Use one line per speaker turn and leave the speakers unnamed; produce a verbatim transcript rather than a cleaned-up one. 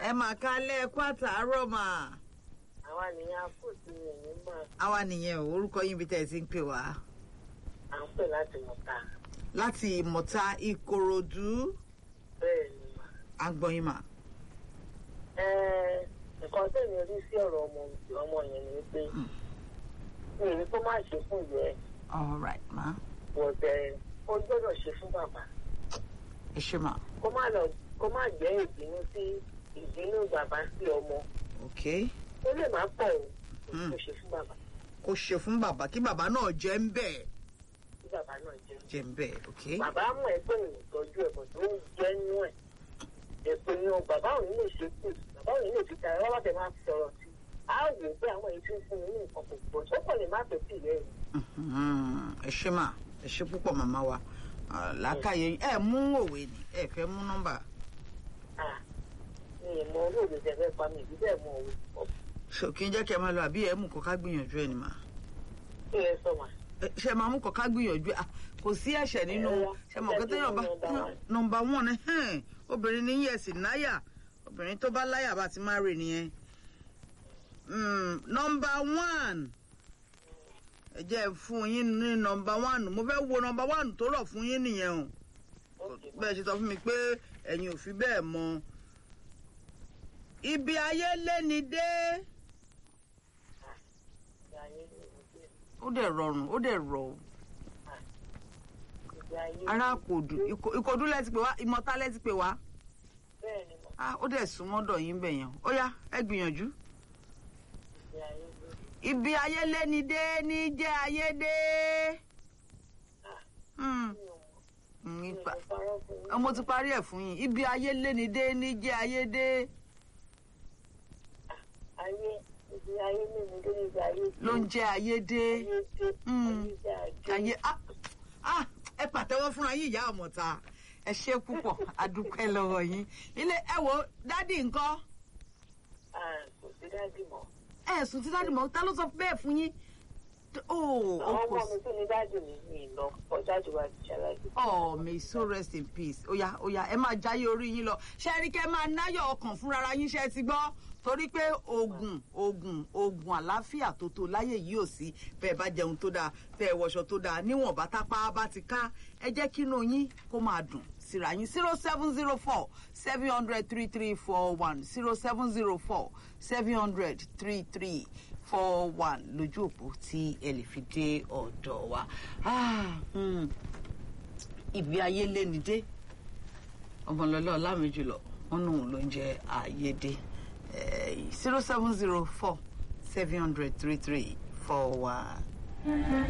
ẹ mà kálẹ̀ ẹ̀kú àtàárọ̀ mà.
Àwa nìyẹn a kò sí ẹ̀yìn mọ́.
Àwa nìyẹn o, orúkọ yín bí tẹ́ ẹ ti ń pè wá.
À ń pè láti Mọ̀tà.
Láti Ìmọ̀ta Ìkòròdú.
Bẹ́ẹ̀ ni mà.
À ń gbọ́ yín mà.
Ẹ nǹkan tẹ̀mí rí sí ọ̀rọ̀ ọmọ ọmọ yẹn ni pé mi ò ní kó má ṣe fún ìyá ẹ̀.
All right ma.
Wọ́n bẹ̀rẹ̀ ó gbọ́dọ̀ ṣe fún bàbá.
Ẹ ṣé mà.
Kó má lọ kó má jẹ́ ìbínú sí ìbínú bàbá sí ọmọ.
Okay.
Ó lè má pọ̀ o, kó ṣe fún bàbá.
Kó ṣe fún bàbá kí bàbá náà jẹ́ ń bẹ̀.
Kí bàbá náà jẹ́.
Jẹ́ ń bẹ̀, okay.
Bàbá mọ̀ ẹ́ pé ìtọ́jú ẹ̀bùn tó ń jẹ́ nú ẹ̀. Èpè ni bàbá òun lè ṣe kù. Bàbá òun lè fi ta ẹ̀rọ láti máa sọ̀rọ̀ sí. A wò ó pé àwọn èyí tí ń fún mi ní nǹkan kò gbọ́. Ó kàn lè má fẹ́ sí ìyá ẹ̀.
Ẹ ṣé mà. Ẹ ṣé púpọ̀ màmá wa. Làákàyè ẹ mú òwe ni ẹ fẹ́ mú nọ́mbà.
Mi ì mọ olóògbé tẹ fẹ́ pa mi ìdí bẹ́ẹ̀ mọ òwe.
Ṣòkí jẹ́ kí ẹ máa lọ àbí ẹ mú kọ́ ká gbìyànjú ẹ ni mà.
Kí ẹ sọ mà.
Ṣé máa mú kọ́ ká gbìyànjú ẹ kò sí ẹ̀ṣẹ̀ nínú ṣe mọ̀ kí téèyàn bá nọ́mbà one ni obìnrin ní yẹ̀ sí náyà obìnrin tó bá láyà bá ti máa rè nìyẹn. Nọ́mbà one ẹ jẹ́ fún yín ní nọ́mbà one mo fẹ́ wo nọ́mbà one tó rọ̀ fún yín nìyẹn o bẹ́ẹ̀ ṣe sọ fún mi pé ẹ̀yin ò fi bẹ́ẹ̀ mọ̀ ibi ayé léni dé ó dẹ̀ rọrùn ó dẹ̀ rọ̀ ara kòdù ìkòdú lẹ ti pè wá Ìmọ̀ta lẹ ti pè wá ó dẹ̀ súnmọ́dọ̀ yín bẹ̀ yẹn ó yá ẹ gbìyànjú. Ibi ayé léni dé ní jẹ́ ayé dé. Mo ti parí ẹ̀ fún yín. Ibi ayé léni dé ní jẹ́ ayé dé.
Ibi ayé léni dé ní jẹ́ ayé dé.
Ló ń jẹ́ ayé dé. Ayé ah ẹ pàtẹ́wọ́ fúnra yín ìyá Ọ̀mọ̀ta. Ẹ ṣé púpọ̀ adúpẹ́ lọ́wọ́ yín. Ilé ẹ wo dádì ńkọ́?
Kò sí dádì mọ́.
Ẹ̀sùn tí dáàdì mọ̀ ta ló sọ bẹ́ẹ̀ fún yín.
Àwọn ọmọ mi tó ní dáàdì mi ní ìlọ ọjáde wa ti ṣàlàyé.
Oh, may so rest in peace. Oya oya ẹ máa jáyé orí yín lọ. Ṣé ẹ rí kẹ́ máa náyọ̀ ọkàn fúnra yín ṣe ti gbọ́? Torí pé oògùn oògùn oògùn àlàáfíà tó tó láyé yìí ò sí bẹ́ẹ̀ bá jẹun tó dáa tẹ́ ẹ wọṣọ tó dáa níwọ̀n bá tápá bá ti ká ẹ jẹ́ kí inú yín kó máa dùn síra yín. zero seven zero four seven hundred three three four one zero seven zero four seven hundred three three four one lójú òpó tí ẹ lè fi dé ọ̀dọ̀ wa. Ibi ayé léni dé ọmọlọ́lọ́ ọlámìjùlọ wọn nù ló ń jẹ́ ayédè zero seven zero four seven hundred three three four one.